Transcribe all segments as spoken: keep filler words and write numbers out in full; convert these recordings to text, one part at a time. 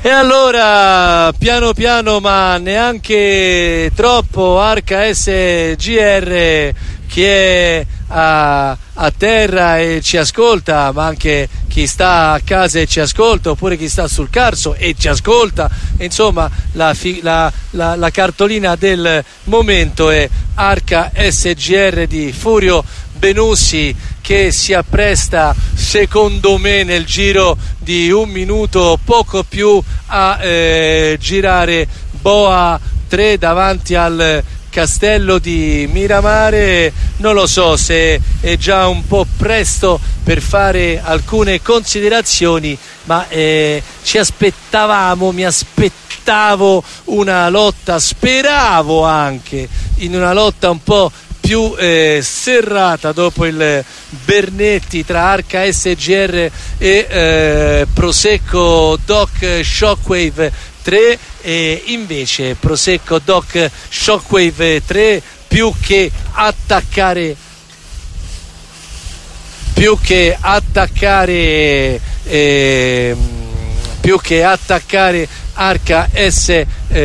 E allora, piano piano, ma neanche troppo, Arca S G R, chi è a, a terra e ci ascolta, ma anche chi sta a casa e ci ascolta, oppure chi sta sul Carso e ci ascolta, insomma la, la, la, la cartolina del momento è Arca S G R di Furio Benussi, che si appresta, secondo me, nel giro di un minuto poco più a eh, girare Boa tre davanti al Castello di Miramare. Non lo so se è già un po' presto per fare alcune considerazioni, ma eh, ci aspettavamo, mi aspettavo una lotta, speravo anche in una lotta un po' più eh, serrata dopo il Bernetti tra Arca S G R e eh, Prosecco Doc Shockwave tre, e invece Prosecco Doc Shockwave tre più che attaccare più che attaccare eh, più che attaccare Arca S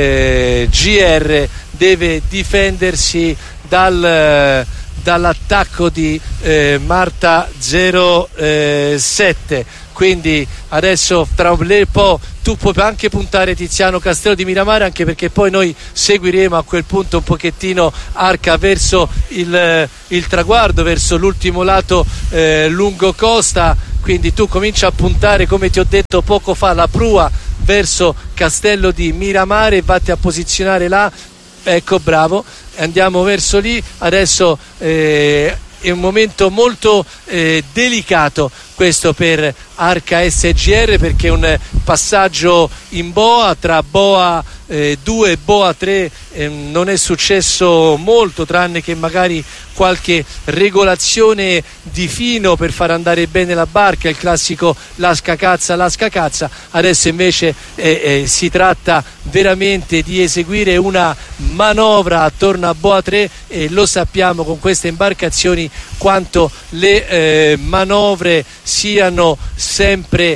G R deve difendersi dal, dall'attacco di eh, Marta zero sette. Quindi adesso tra un po' tu puoi anche puntare Tiziano Castello di Miramare, anche perché poi noi seguiremo a quel punto un pochettino Arca verso il, il traguardo, verso l'ultimo lato eh, lungo costa. Quindi tu comincia a puntare, come ti ho detto poco fa, la prua verso Castello di Miramare e vatti a posizionare là. Ecco, bravo, andiamo verso lì. Adesso eh, è un momento molto eh, delicato questo per Arca S G R, perché è un passaggio in boa tra boa eh, due e boa tre eh, non è successo molto, tranne che magari qualche regolazione di fino per far andare bene la barca, il classico lasca cazza lasca cazza. Adesso invece eh, eh, si tratta veramente di eseguire una manovra attorno a boa tre, e lo sappiamo con queste imbarcazioni quanto le eh, manovre siano sempre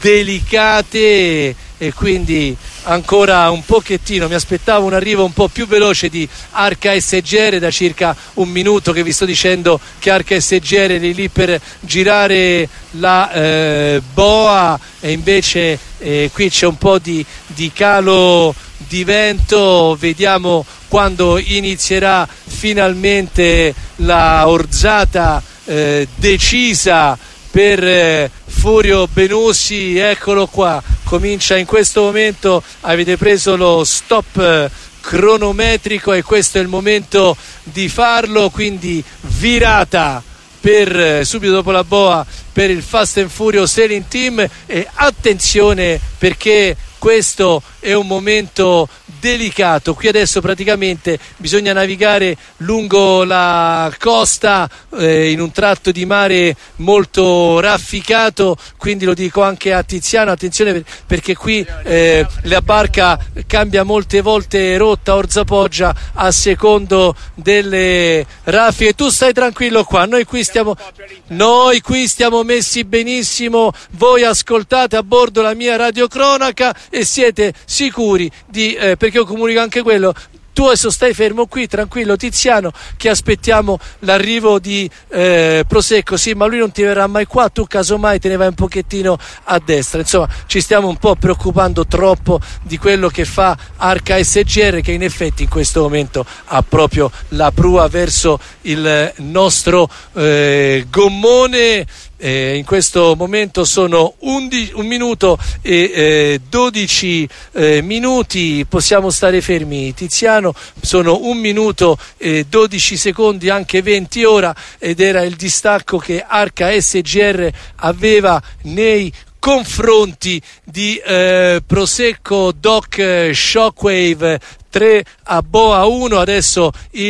delicate, e quindi ancora un pochettino mi aspettavo un arrivo un po' più veloce di Arca S G R. Da circa un minuto che vi sto dicendo che Arca S G R è lì per girare la eh, boa, e invece eh, qui c'è un po' di, di calo di vento. Vediamo quando inizierà finalmente la orzata eh, decisa per eh, Furio Benussi. Eccolo qua, comincia in questo momento, avete preso lo stop eh, cronometrico, e questo è il momento di farlo. Quindi virata per eh, subito dopo la boa per il Fast and Furious Sailing Team, e attenzione perché questo è un momento delicato. Qui adesso praticamente bisogna navigare lungo la costa eh, in un tratto di mare molto rafficato, quindi lo dico anche a Tiziano, attenzione per, perché qui eh, la barca cambia molte volte rotta, orza poggia a secondo delle raffiche. Tu stai tranquillo qua, noi qui stiamo noi qui stiamo messi benissimo, voi ascoltate a bordo la mia radiocronaca e siete sicuri di eh, perché io comunico anche quello. Tu adesso stai fermo qui, tranquillo Tiziano, che aspettiamo l'arrivo di eh, Prosecco. Sì, ma lui non ti verrà mai qua, tu casomai te ne vai un pochettino a destra. Insomma, ci stiamo un po' preoccupando troppo di quello che fa Arca S G R, che in effetti in questo momento ha proprio la prua verso il nostro eh, gommone. Eh, in questo momento sono undici, un minuto e eh, dodici eh, minuti, possiamo stare fermi Tiziano, sono un minuto e dodici secondi, anche venti ora, ed era il distacco che Arca S G R aveva nei confronti di eh, Prosecco Doc Shockwave tre a boa uno. Adesso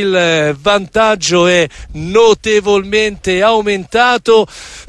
il vantaggio è notevolmente aumentato.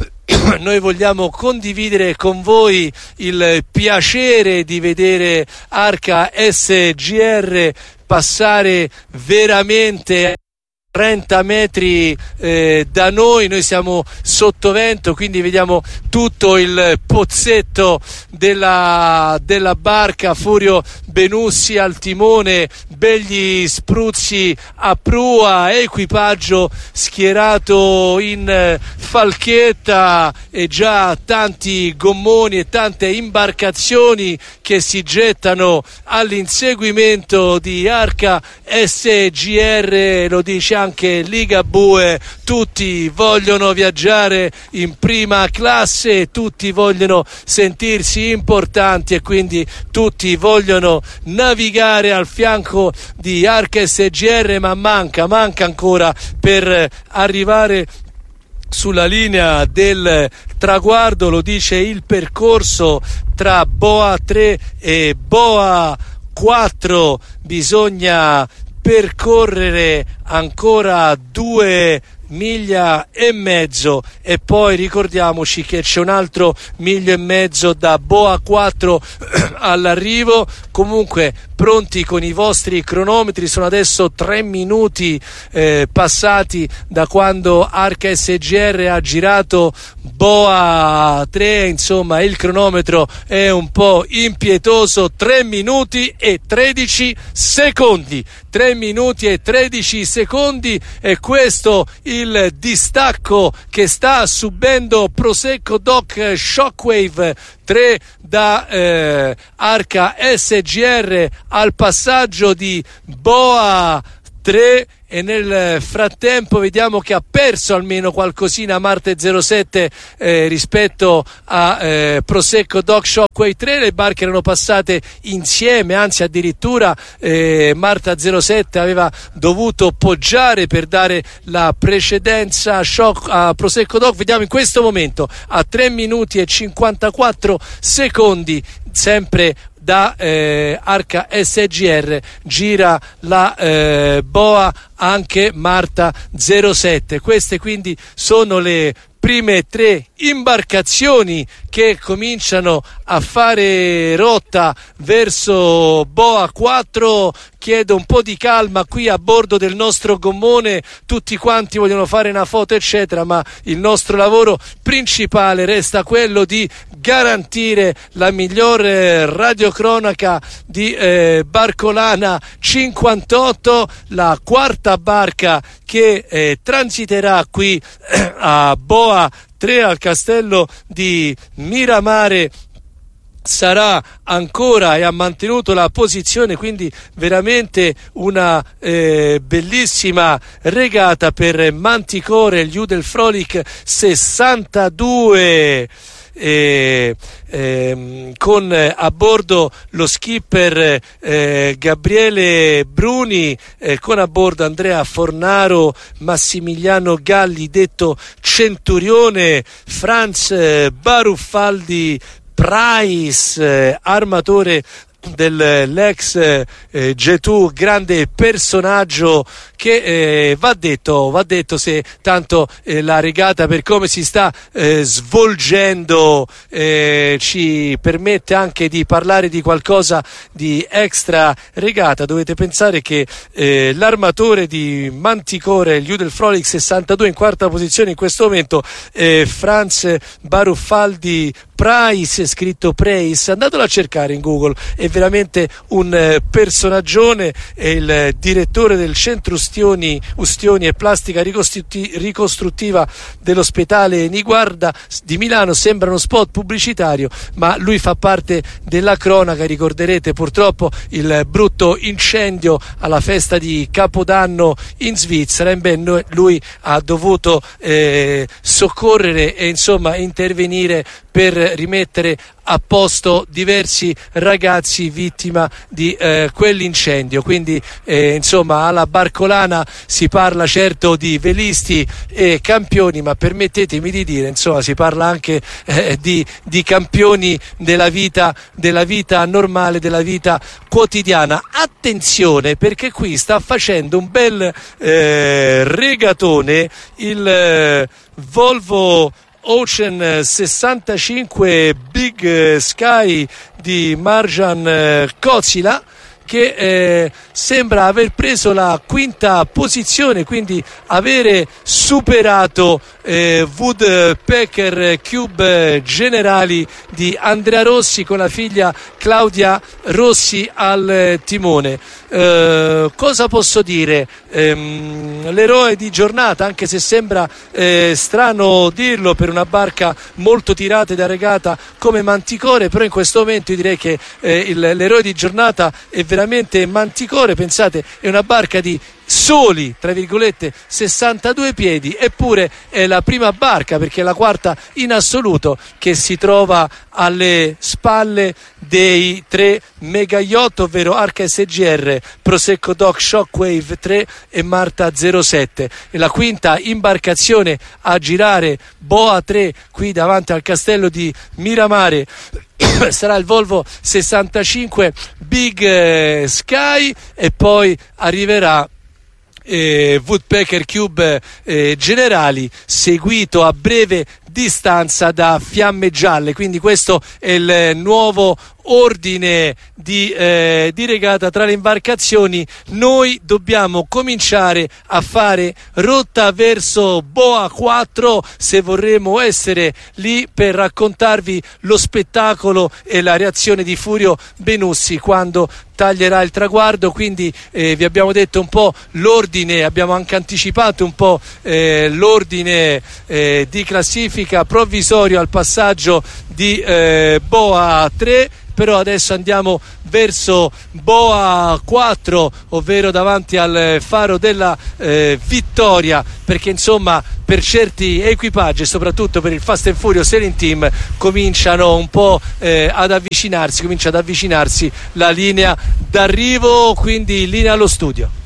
Noi vogliamo condividere con voi il piacere di vedere Arca S G R passare veramente trenta metri eh, da noi, noi siamo sottovento, quindi vediamo tutto il pozzetto della, della barca, Furio Benussi al timone, begli spruzzi a prua, equipaggio schierato in falchetta e già tanti gommoni e tante imbarcazioni che si gettano all'inseguimento di Arca S G R. Lo dice anche Ligabue, tutti vogliono viaggiare in prima classe, tutti vogliono sentirsi importanti e quindi tutti vogliono navigare al fianco di Arca S G R, ma manca, manca ancora per arrivare sulla linea del traguardo. Lo dice il percorso tra Boa tre e Boa quattro, bisogna percorrere ancora due miglia e mezzo e poi ricordiamoci che c'è un altro miglio e mezzo da Boa quattro all'arrivo. Comunque pronti con i vostri cronometri, sono adesso tre minuti eh, passati da quando Arca S G R ha girato Boa tre, insomma il cronometro è un po' impietoso. Tre minuti e tredici secondi, tre minuti e tredici secondi, e questo il distacco che sta subendo Prosecco Doc Shockwave tre da eh, Arca S G R al passaggio di Boa tre, e nel frattempo vediamo che ha perso almeno qualcosina Marte zero sette eh, rispetto a eh, Prosecco Doc Shockwave tre. Le barche erano passate insieme, anzi addirittura eh, Marta zero sette aveva dovuto poggiare per dare la precedenza Shock, a Prosecco Doc. Vediamo in questo momento a tre minuti e cinquantaquattro secondi, sempre da eh, Arca S G R gira la eh, Boa anche Marta zero sette. Queste quindi sono le prime tre imbarcazioni che cominciano a fare rotta verso Boa quattro. Chiedo un po' di calma qui a bordo del nostro gommone, tutti quanti vogliono fare una foto eccetera, ma il nostro lavoro principale resta quello di garantire la migliore radiocronaca di eh, Barcolana cinquantotto, la quarta barca che eh, transiterà qui eh, a Boa tre al castello di Miramare. Sarà ancora e ha mantenuto la posizione, quindi veramente una eh, bellissima regata per Manticore, gli Udel Frolic sessantadue. E, ehm, con eh, a bordo lo skipper eh, Gabriele Bruni, eh, con a bordo Andrea Fornaro, Massimiliano Galli detto Centurione, Franz eh, Baruffaldi Price, eh, armatore dell'ex eh, Getù, grande personaggio che eh, va detto va detto se tanto eh, la regata, per come si sta eh, svolgendo, eh, ci permette anche di parlare di qualcosa di extra regata. Dovete pensare che eh, l'armatore di Manticore, gli Udel Frolic sessantadue, in quarta posizione in questo momento, eh, Franz Baruffaldi Price, scritto Price, andatelo a cercare in Google, è veramente un eh, personaggione. È il eh, direttore del centro ustioni, ustioni e plastica ricostrutti, ricostruttiva dell'ospedale Niguarda di Milano. Sembra uno spot pubblicitario, ma lui fa parte della cronaca. Ricorderete purtroppo il brutto incendio alla festa di Capodanno in Svizzera, e beh, lui ha dovuto eh, soccorrere e insomma intervenire per rimettere a posto diversi ragazzi vittima di eh, quell'incendio. Quindi eh, insomma alla Barcolana si parla certo di velisti e campioni, ma permettetemi di dire insomma si parla anche eh, di, di campioni della vita, della vita normale, della vita quotidiana. Attenzione, perché qui sta facendo un bel eh, regatone il eh, Volvo Ocean sessantacinque Big Sky di Marjan Kozila, che eh, sembra aver preso la quinta posizione, quindi avere superato eh, Woodpecker Cube Generali di Andrea Rossi con la figlia Claudia Rossi al eh, timone. Eh, cosa posso dire? Ehm, l'eroe di giornata, anche se sembra eh, strano dirlo per una barca molto tirata da regata come Manticore, però in questo momento io direi che eh, il, l'eroe di giornata è veramente Manticore. Pensate, è una barca di soli tra virgolette sessantadue piedi, eppure è la prima barca, perché è la quarta in assoluto, che si trova alle spalle dei tre mega yacht, ovvero Arca S G R, Prosecco Dock Shockwave tre e Marta zero sette. E la quinta imbarcazione a girare Boa tre qui davanti al castello di Miramare sarà il Volvo sessantacinque Big Sky, e poi arriverà Eh, Woodpecker Cube eh, Generali, seguito a breve distanza da Fiamme Gialle. Quindi questo è il nuovo ordine di, eh, di regata tra le imbarcazioni. Noi dobbiamo cominciare a fare rotta verso Boa quattro se vorremmo essere lì per raccontarvi lo spettacolo e la reazione di Furio Benussi quando taglierà il traguardo. Quindi eh, vi abbiamo detto un po' l'ordine, abbiamo anche anticipato un po' eh, l'ordine eh, di classifica provvisorio al passaggio di eh, Boa tre, però adesso andiamo verso Boa quattro, ovvero davanti al faro della eh, Vittoria, perché insomma per certi equipaggi e soprattutto per il Fast and Furious Sailing Team cominciano un po' eh, ad avvicinarsi, comincia ad avvicinarsi la linea d'arrivo, quindi linea allo studio.